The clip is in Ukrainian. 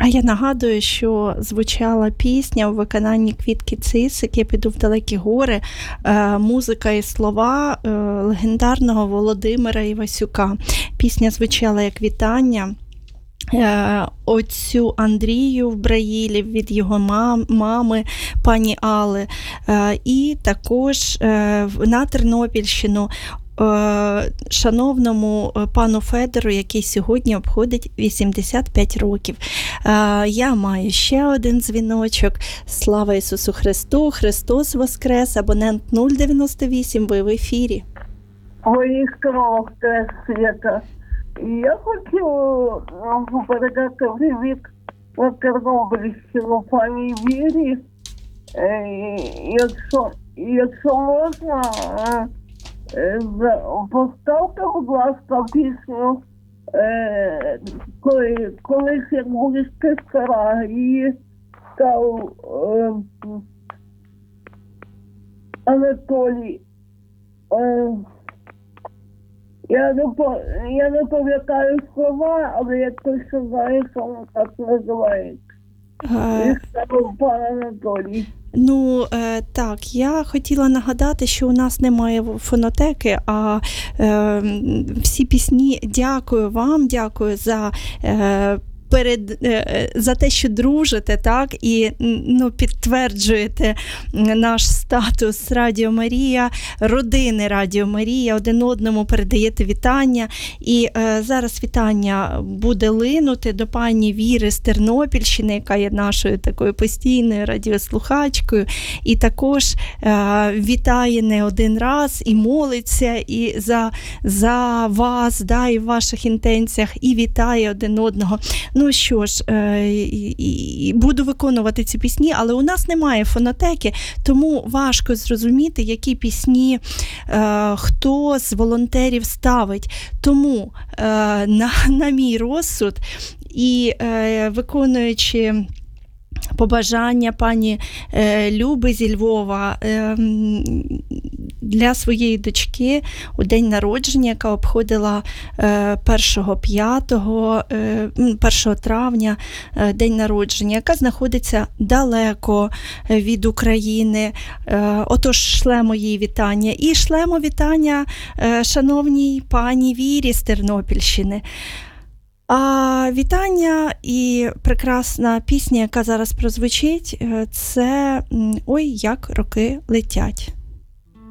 я нагадую, що звучала пісня у виконанні Квітки Цисик «Я піду в далекі гори», музика і слова легендарного Володимира Івасюка. Пісня звучала як вітання отцю Андрію в Браїлі від його мами, пані Алли, і також на Тернопільщину шановному пану Федору, який сьогодні обходить 85 років. Я маю ще один дзвіночок. Слава Ісусу Христу! Христос Воскрес! Абонент 098, ви в ефірі. Воістину Воскрес, Свята. Я хочу передати привіт на Тернопільщину пані Вірі. Якщо можна, поставте, будь ласка, пісню колись як були стара, її став Анатолій. Я не пам'ятаю слова, але я точно знаю, що воно так називається. Пан Анатолій. Так, я хотіла нагадати, що у нас немає фонотеки, а всі пісні, дякую вам, дякую за те, що дружите, так, і підтверджуєте наш статус Радіо Марія, родини Радіо Марія, один одному передаєте вітання. І зараз вітання буде линути до пані Віри з Тернопільщини, яка є нашою такою постійною радіослухачкою, і також вітає не один раз, і молиться і за вас, да, і в ваших інтенціях, і вітає один одного. Ну що ж, буду виконувати ці пісні, але у нас немає фонотеки, тому важко зрозуміти, які пісні хто з волонтерів ставить. Тому на мій розсуд і виконуючи побажання пані Люби зі Львова для своєї дочки у день народження, яка обходила 1 травня день народження, яка знаходиться далеко від України. Отож, шлемо їй вітання. І шлемо вітання шановній пані Вірі з Тернопільщини. А вітання і прекрасна пісня, яка зараз прозвучить, це «Ой, як роки летять».